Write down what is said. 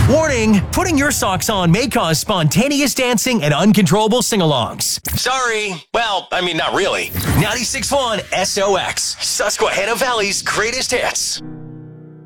Warning, putting your socks on may cause spontaneous dancing and uncontrollable sing-alongs. Sorry. Well, I mean, not really. 96.1 SOX, Susquehanna Valley's greatest hits.